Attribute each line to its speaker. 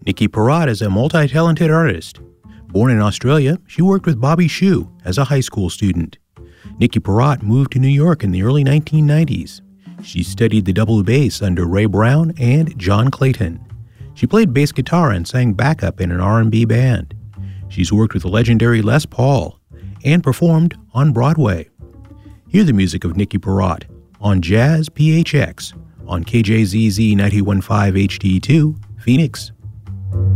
Speaker 1: Nikki Parrott is a multi-talented artist. Born in Australia, she worked with Bobby Shew as a high school student. Nikki Parrott moved to New York in the early 1990s. She studied the double bass under Ray Brown and John Clayton. She played bass guitar and sang backup in an R&B band. She's worked with the legendary Les Paul and performed on Broadway. Hear the music of Nikki Parrott on Jazz PHX on KJZZ 91.5 HD2, Phoenix.